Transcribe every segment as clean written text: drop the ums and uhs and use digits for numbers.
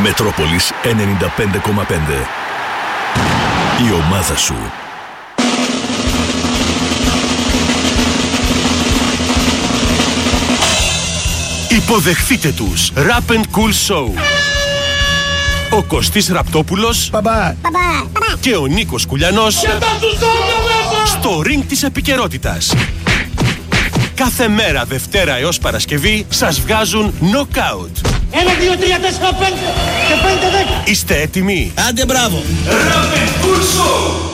Μετρόπολης 95,5. Η ομάδα σου. Υποδεχτείτε τους Rap and Cool Show. Ο Κωστής Ραπτόπουλος και ο Νίκος Κουλιανός στο ring της επικαιρότητας. Κάθε μέρα Δευτέρα έως Παρασκευή σας βγάζουν knockout. 1, 2, 3, 4, 5 και 5, 10. Είστε έτοιμοι? Άντε μπράβο. Rap and Cool Show.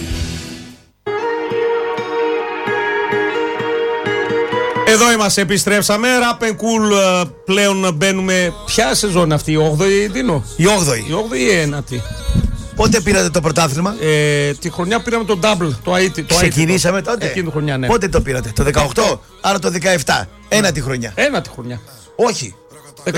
Εδώ είμαστε, επιστρέψαμε. Rap and Cool, πλέον μπαίνουμε. Ποια σεζόν αυτή, η 8η, Δίνο? Η 8η. Η 8η ή η 9η? Πότε πήρατε το πρωτάθλημα? Τη χρονιά πήραμε το double, το AIT. Ξεκινήσαμε τότε. Εκείνη τη χρονιά, ναι. Πότε το πήρατε? Το 18, άρα το 17. Ένατη χρονιά. Ένατη χρονιά. Όχι. 17-18.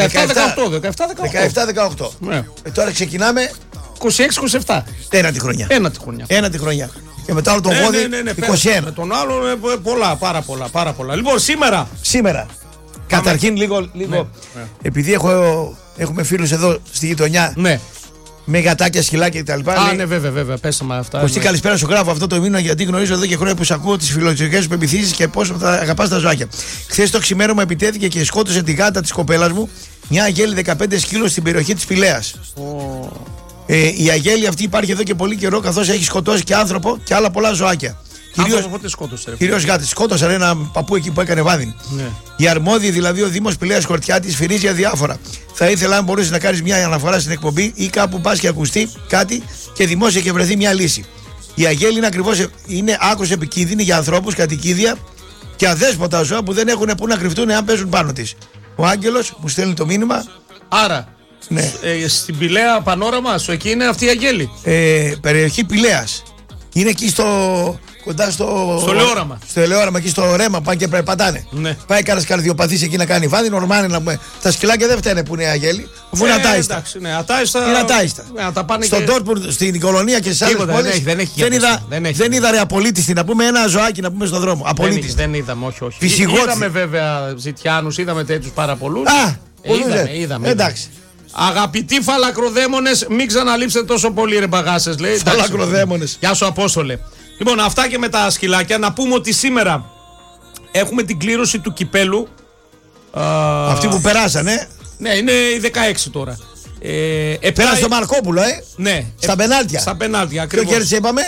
17-18. Ναι. Τώρα ξεκινάμε 26-27. ένατη χρονιά. Ένατη χρονιά. Ένατη χρονιά. Και μετά άλλο τον Βόδι, 21. Με τον άλλο πολλά, πάρα πολλά. Λοιπόν, Σήμερα. Καταρχήν λίγο. Ναι. Επειδή έχουμε φίλους εδώ στη γειτονιά. Ναι. Με γατάκια, σκυλάκια κτλ. Ναι, βέβαια, πέσαμε αυτά. Κωστή, καλησπέρα, σου γράφω αυτό το μήνα γιατί γνωρίζω εδώ και χρόνια που σου ακούω τις φιλοσοφικές σου πεποιθήσεις και πόσο θα αγαπάς τα ζωάκια. Χθες το ξημέρωμα επιτέθηκε και σκότωσε τη γάτα της κοπέλας μου, μια αγέλη 15 σκύλων στην περιοχή της Πηλαίας. Η αγέλη αυτή υπάρχει εδώ και πολύ καιρό, καθώς έχει σκοτώσει και άνθρωπο και άλλα πολλά ζωάκια. Κυρίως γάτες. Σκότωσαν ένα παππού εκεί που έκανε βάδιν. Ναι. Οι αρμόδιοι, δηλαδή ο Δήμος Πηλαίας Χορτιάτης, φυρίζει αδιάφορα. Θα ήθελα, αν μπορείς να κάνεις μια αναφορά στην εκπομπή ή κάπου πας και ακουστεί κάτι και δημόσια και βρεθεί μια λύση. Η αγέλη είναι άκρως επικίνδυνη για ανθρώπους, κατοικίδια και αδέσποτα ζώα που δεν έχουν πού να κρυφτούν εάν παίζουν πάνω της. Ο Άγγελος μου στέλνει το μήνυμα. Άρα, ναι. Στην Πηλαία Πανόραμα σου, εκεί είναι αυτή η αγέλη. Περιοχή Πηλαίας. Είναι εκεί κοντά στο Ελαιόραμα. Στο Ελαιόραμα, εκεί στο Ρέμα, πάνε και πατάνε. Ναι. Πάει κανένα καρδιοπαθής εκεί να κάνει βάδι, νορμάνε να πούμε. Τα σκυλάκια δεν φταίνε που είναι αγέλη, αφού είναι ατάιστα. Εντάξει, ναι, ατάιστα. Είναι ατάιστα. Στον Ντόρτμουντ, στην Κολονία και στι άλλες πόλεις. Δεν είδα ρε απολύτιστη να πούμε ένα ζωάκι να πούμε στον δρόμο. Απολύτιστη. Δεν είδαμε, όχι. Φυσικότιστη. Είδαμε βέβαια ζητιάνους, είδαμε τέτοιους πάρα πολλούς. Είδαμε. Εντάξει. Αγαπητοί φαλακροδαίμονες, μην ξαναλείψετε τόσο πολύ ρε μπαγάσες, λέει. Φαλακροδαίμονες. Γεια σου Απόστολε. Λοιπόν, αυτά και με τα σκυλάκια. Να πούμε ότι σήμερα έχουμε την κλήρωση του κυπέλου. Αυτοί που περάσανε. Ναι, είναι οι 16 τώρα. Πέρασε το Μαρκόπουλο, Ναι. Στα πενάλτια. Στα πενάλτια, ακριβώς. Ποιο κέρδισε, είπαμε.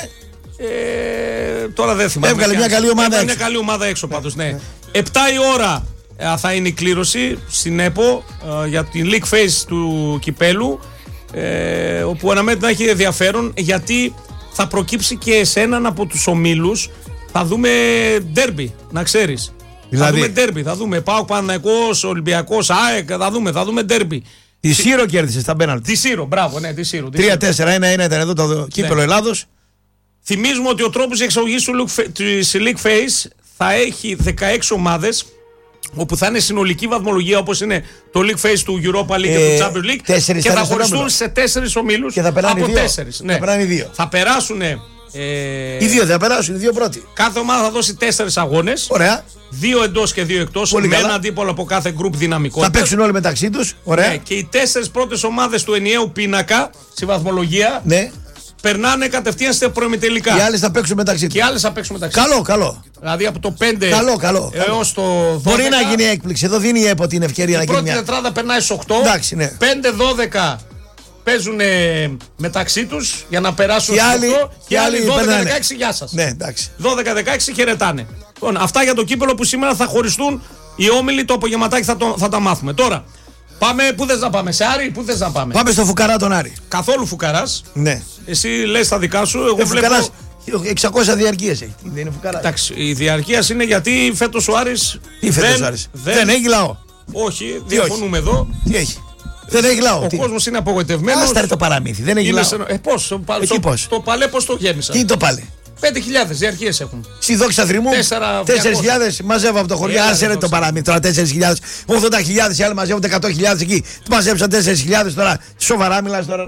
Τώρα δεν θυμάμαι. Έβγαλε μια καλή ομάδα έξω. Μια καλή ομάδα έξω πάντως, ναι. 7 η ώρα θα είναι η κλήρωση στην ΕΠΟ για την League Phase του κυπέλου, όπου αναμένεται να έχει ενδιαφέρον γιατί θα προκύψει και σε έναν από τους ομίλους. Θα δούμε ντέρμπι, να ξέρεις. Δηλαδή... Θα δούμε ντέρμπι, θα δούμε ΠΑΟΚ Παναθηναϊκός, Ολυμπιακός, ΑΕΚ, θα δούμε ντέρμπι. Τη Σύρο κέρδισε στα πέναλτι. Τη Σύρο, μπράβο, ναι, τη Σύρο. 3-4-1-1 ήταν εδώ το κύπελο Ελλάδος. Θυμίζουμε ότι ο τρόπος εξαγωγής της League Phase θα έχει 16 ομάδες, όπου θα είναι συνολική βαθμολογία όπως είναι το League Phase του Europa League και του Champions League, και θα χωριστούν σε 4 ομίλους από 4. Ναι. Θα περνάνε 2. Θα περάσουν. Οι 2 θα περάσουν, οι 2 πρώτοι. Κάθε ομάδα θα δώσει 4 αγώνες. Ωραία. 2 εντός και 2 εκτός. Με ένα αντίπολο από κάθε γκρουπ δυναμικότητα. Θα παίξουν όλοι μεταξύ τους. Ωραία. Ναι, και οι 4 πρώτες ομάδες του ενιαίου πίνακα στη βαθμολογία. Ναι. Περνάνε κατευθείαν στα προημιτελικά. Οι άλλες θα παίξουν μεταξύ τους. Καλό. Δηλαδή από το 5 έως το 12. Μπορεί να γίνει έκπληξη. Εδώ δίνει η ΕΠΟ την ευκαιρία να γίνει μια. Η πρώτη τετράδα περνάει στις 8. Εντάξει, ναι. 5-12 παίζουν μεταξύ τους για να περάσουν στους 8. Και άλλοι 12-16 γεια σας. Ναι, εντάξει. 12-16 χαιρετάνε. Λοιπόν, αυτά για το κύπελο που σήμερα θα χωριστούν οι όμιλοι. Το απογευματάκι θα τα μάθουμε. Τώρα, πάμε, πού θες να πάμε, σε Άρη, πού θες να πάμε. Πάμε στο Φουκαρά τον Άρη. Καθόλου φουκαράς. Ναι. Εσύ λες τα δικά σου, εγώ βλέπω. Φουκαράς, 600 διαρκείες έχει. Δεν είναι φουκαράς. Εντάξει, η διαρκείας είναι γιατί φέτος ο Άρης. Τι φέτος ο Άρης. Δεν έχει λαό. Όχι, διαφωνούμε εδώ. Τι έχει. Δεν έχει λαό. Ο κόσμος είναι απογοητευμένος. Άσταρε το παραμύθι. Δεν έχει λαό. Πώς, το παλέ πώς το γέμισα. Τι το πάλι. 5.000 διαρκείες έχουν. Στη δόξα θρυμού 4.000 μαζεύω από το χωριό. Άσε ρε το παραμύθι τώρα 4.000. 80.000 οι άλλοι μαζεύονται 100.000 εκεί. Μαζέψαν 4.000 τώρα. Σοβαρά μιλάς τώρα.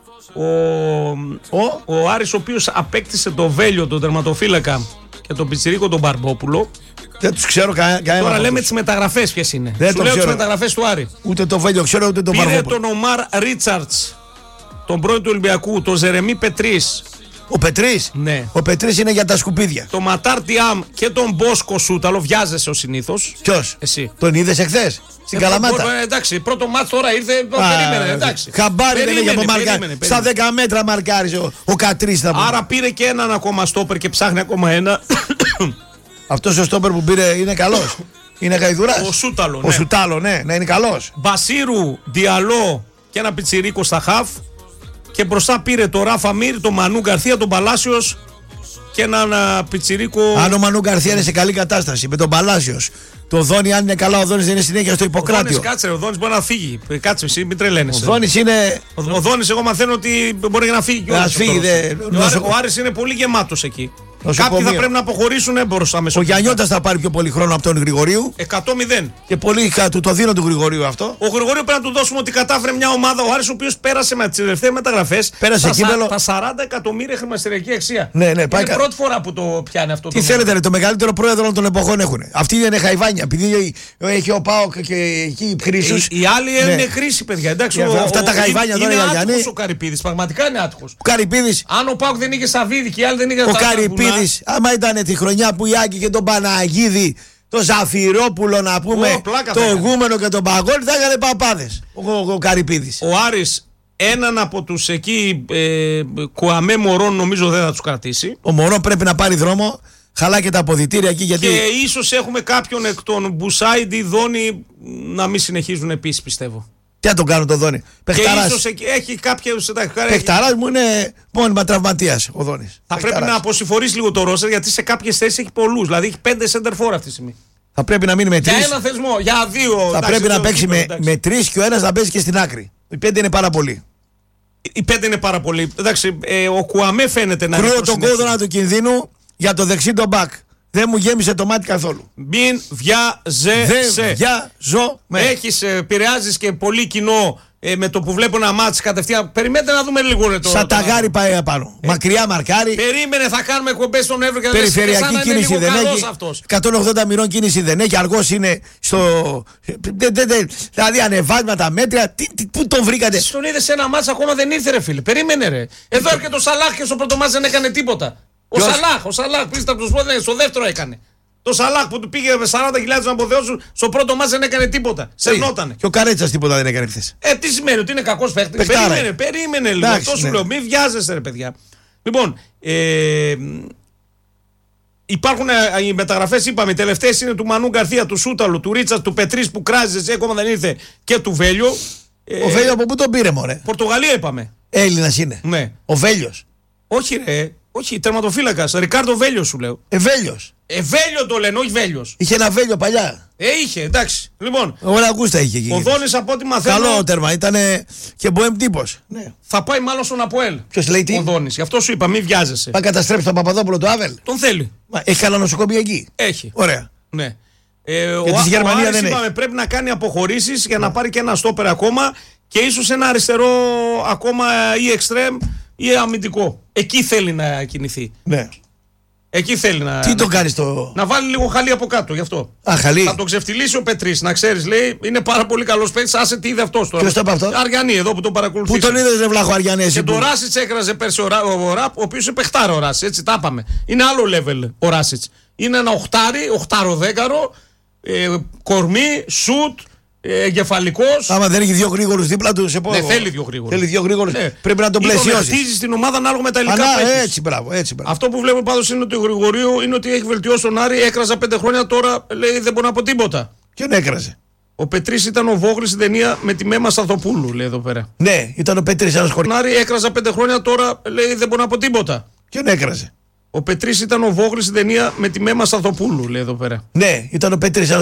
Ο Άρης, ο οποίος απέκτησε το Βέλιο, τον τερματοφύλακα και τον πιτσιρίκο τον Μπαρμπόπουλο, Δεν τους ξέρω κανένα. Τώρα λέμε τις μεταγραφές ποιες είναι. Δεν σου το λέω τις ξέρω. μεταγραφές του Άρη. Ούτε το Βέλιο ξέρω, ούτε το Πήρε Βαρβόπουλο. τον Ομάρ Ρίτσαρτς, τον πρώην του Ολυμπιακού, τον Ζερεμί Πετρίς. Ο Πετρίς. Ναι. Ο Πετρίς είναι για τα σκουπίδια. Το Ματάρ Τιάμ και τον Μπόσκο Σούταλο. Βιάζεσαι ο συνήθως. Ποιος? Εσύ. Τον είδες εχθές στην Καλαμάτα. Εντάξει, πρώτο μάτς τώρα ήρθε. Περίμενε, εντάξει. Χαμπάρι δεν είναι από μαρκάρι. Στα 10 μέτρα μαρκάριζε ο Κατρίς θα πούμε. Άρα πήρε και έναν ακόμα στόπερ και ψάχνει ακόμα ένα. Αυτός ο στόπερ που πήρε είναι καλός. Είναι γαϊδουράς. Ο Σούταλο. Ο Σουτάλο, ναι, είναι καλός. Μπασίρου, Διαλό και ένα πιτσιρίκο στα χαφ. Και μπροστά πήρε το Ράφα Μίρ, τον Μανού Γκαρθία, τον Παλάσιος και έναν πιτσιρίκο. Αν ο Μανού Γκαρθία είναι σε καλή κατάσταση με τον Παλάσιος, το Δόνι, αν είναι καλά, ο Δόνις δεν είναι συνέχεια στο Ιπποκράτιο. Κάτσε, ο Δόνις μπορεί να φύγει. Κάτσε, εσύ μην τρελαίνεσαι. Ο Δόνις είναι. Ο Δόνις, εγώ μαθαίνω ότι μπορεί να φύγει. Να φύγει, ο Άρης είναι πολύ γεμάτος εκεί. Κάποιοι θα πρέπει να αποχωρήσουν μπροστά μέσα. Ο Γιαννιώτας θα πάρει πιο πολύ χρόνο από τον Γρηγορίου. 100-0. Και πολύ του το δίνω του Γρηγορίου αυτό. Ο Γρηγορίου πρέπει να του δώσουμε ότι κατάφερε μια ομάδα. Ο Άρης, ο οποίος πέρασε με τις τελευταίες μεταγραφές. Πέρασε κύπελλο. Τα 40 εκατομμύρια χρηματιστηριακή αξία. Ναι, είναι πάει πρώτη φορά που το πιάνει αυτό. Τι θέλετε, το μεγαλύτερο πρόεδρο των εποχών έχουν. Αυτοί είναι χαϊβάνια. Επειδή έχει ο ΠΑΟΚ και εκεί οι Χρήσους. Οι άλλοι είναι χρήση, παιδιά. Εντάξει, αυτά τα χαϊβάνια τώρα για Γιάννη. Είναι ο Καρυπίδης, πραγματικά είναι άτυχος. Ο Καρυπίδης. Αν ο ΠΑΟΚ δεν είχε Σαββίδη και οι άλλοι δεν είχαν. Ο Καρυπίδης, άμα ήταν τη χρονιά που η Άκη και τον Παναγίδη, τον Ζαφυρόπουλο να πούμε, τον Γούμενο και τον Παγόλη, θα έκανε παπάδες. Ο Καρυπίδης. Ο Άρης έναν από τους εκεί Κουαμέ Μωρών νομίζω δεν θα τους κρατήσει. Ο Μωρών πρέπει να πάρει δρόμο. Χαλά και τα αποδυτήρια εκεί γιατί. Και ίσως έχουμε κάποιον εκ των Μπουσάιντι, Δόνι να μην συνεχίζουν επίσης, πιστεύω. Τι να τον κάνω το Δόνι. Παιχταράς. Και ίσως έχει κάποιους. Παιχταράς μου είναι μόνιμα τραυματίας ο Δόνης. Θα πρέπει να αποσυφορήσει λίγο το ρόστερ γιατί σε κάποιες θέσεις έχει πολλούς. Δηλαδή έχει 5 center for αυτή τη στιγμή. Θα πρέπει να μείνει με 3. Για ένα θεσμό, για 2. Θα πρέπει να παίξει με 3 και ο ένας να παίζει και στην άκρη. Οι 5 είναι πάρα πολύ. Οι 5 είναι πάρα πολύ. Εντάξει, ο Κουαμέ φαίνεται να είναι. Κρύο τον κόδωνα του κινδύνου για το δεξί τον μπακ. Δεν μου γέμισε το μάτι καθόλου. Μην βιάζεσαι. Έχεις, επηρεάζεις και πολύ κοινό με το που βλέπω ένα μάτς κατευθείαν. Περιμένετε να δούμε λίγο το. Σαν ταγάρι πάει απάνω. Μακριά μαρκάρι. Περίμενε, θα κάνουμε εκπομπές στον Εύρο και θα περιφερειακή κίνηση δεν έχει. 180 μοιρών κίνηση δεν έχει. Αργός είναι στο. Δηλαδή ανεβάσματα μέτρια. Πού τον βρήκατε. Στον είδε σε ένα μάτς ακόμα δεν ήρθε, ρε φίλε. Περίμενε, ρε. Εδώ έρχεται ο Σαλάχ και στο πρώτο μάτς δεν έκανε τίποτα. Ο Σαλάχ που είστε από του πρώτου, στο δεύτερο έκανε. Το Σαλάχ που του πήγε με 40.000 να αποθεώσουν, στο πρώτο μάτς δεν έκανε τίποτα. Σερνότανε. Και ο Καρέτσας τίποτα δεν έκανε χθες. Τι σημαίνει, ότι είναι κακός παίκτης. Περίμενε λίγο. Αυτό σου λέω. Μην βιάζεστε, ρε παιδιά. Λοιπόν, υπάρχουν οι μεταγραφές, είπαμε. Οι τελευταίες είναι του Μανού Γκαρθία, του Σούταλου, του Ρίτσαρτ, του Πετρίς που κράζεσαι, ακόμα δεν ήρθε, και του Βέλιο. Ο Βέλιο από πού τον πήρε, μωρέ. Πορτογαλία είπαμε. Έλληνας είναι. Ναι. Ο Βέλιος. Όχι, ρε. Όχι, τερματοφύλακας. Ρικάρντο Βέλιο σου λέω. Βέλιος. Βέλιο το λένε, όχι Βέλιος. Είχε ένα Βέλιο παλιά. Είχε, εντάξει. Λοιπόν. Ωραία, Αγκούστα είχε εκεί. Ο Δόνης από ό,τι μαθαίνω. Καλό τέρμα, ήταν και μποέμ τύπος. Ναι. Θα πάει μάλλον στον Αποέλ. Ποιος λέει τι. Ο Δόνης. Γι' αυτό σου είπα, μην βιάζεσαι. Θα καταστρέψει τον Παπαδόπουλο του Άβελ. Τον θέλει. Έχει καλά νοσοκομεία εκεί. Έχει. Ωραία. Ναι. της Γερμανία δεν είπαμε, πρέπει να κάνει αποχωρήσεις για να πάρει και ένα στόπερ ακόμα και ίσως ένα αριστερό ακόμα ή εξτρέμ ή αμυντικό. Εκεί θέλει να κινηθεί. Ναι. Εκεί θέλει να. Τι το κάνει το. Να βάλει λίγο χαλί από κάτω γι' αυτό. Χαλί. Θα τον ξεφτυλίσει ο Πετρίς, να ξέρεις, λέει. Είναι πάρα πολύ καλός παίκτης. Άσε τι είδε αυτός τώρα. Ποιος το είπε αυτό. Αριανή εδώ που τον παρακολουθεί. Πού τον είδε, ρε Βλάχο Αριανέζη. Και το Ράσιτς έκραζε πέρσι ο Ραπ, ο οποίος είναι παιχτάρο ο Ράσιτς. Έτσι τα είπαμε. Είναι άλλο level ο Ράσιτς. Είναι ένα οχτάρο-δέκαρο. Κορμί, σουτ. Εγκεφαλικός. Άμα δεν έχει δύο γρήγορους δίπλα του, σε πω. Ναι, θέλει δύο γρήγορους. Θέλει δύο γρήγορους. Ναι. Πρέπει να τον πλαισιώσει. Χτίζει την ομάδα ανάλογα με τα υλικά που έχει. Έτσι, μπράβο, έτσι, μπράβο. Αυτό που βλέπω πάντως είναι ότι ο Γρηγορίου είναι ότι έχει βελτιώσει τον Άρη. Έκραζα 5 χρόνια, τώρα λέει δεν μπορεί να πω τίποτα. Ποιον έκραζε. Ο Πετρίς ήταν ο Βόγλης στην ταινία με τη Μέμα Σταθοπούλου, λέει εδώ πέρα. Ναι, ήταν ο Πετρίς ένας χωρίς. Τον Άρη έκραζα 5 χρόνια, τώρα λέει δεν μπορεί να πω τίποτα. Ποιον έκραζε. Ο Πετρίς ήταν ο Βόγλης στην ταινία με τη Μέμα Σταθοπούλου, λέει εδώ πέρα. Ναι, ήταν ο Πετρίς